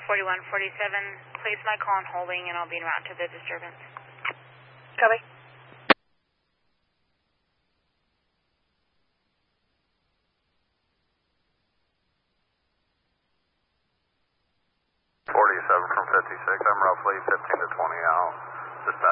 4147, place my call on holding and I'll be en route to the disturbance. Copy. From 56, I'm roughly 15 to 20 out. Dispatch.